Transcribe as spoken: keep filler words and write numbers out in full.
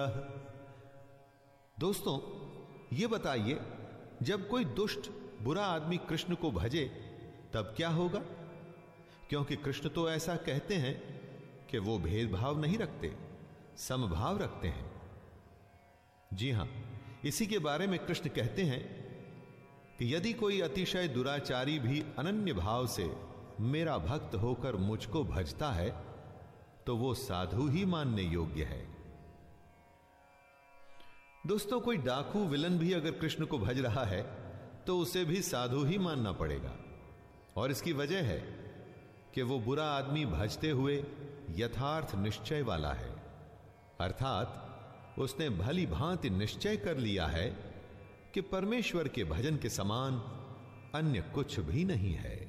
दोस्तों, ये बताइए, जब कोई दुष्ट बुरा आदमी कृष्ण को भजे तब क्या होगा? क्योंकि कृष्ण तो ऐसा कहते हैं कि वो भेदभाव नहीं रखते, समभाव रखते हैं। जी हां, इसी के बारे में कृष्ण कहते हैं कि यदि कोई अतिशय दुराचारी भी अनन्य भाव से मेरा भक्त होकर मुझको भजता है तो वो साधु ही मानने योग्य है। दोस्तों, कोई डाकू विलन भी अगर कृष्ण को भज रहा है तो उसे भी साधु ही मानना पड़ेगा। और इसकी वजह है कि वो बुरा आदमी भजते हुए यथार्थ निश्चय वाला है, अर्थात उसने भली भांति निश्चय कर लिया है कि परमेश्वर के भजन के समान अन्य कुछ भी नहीं है।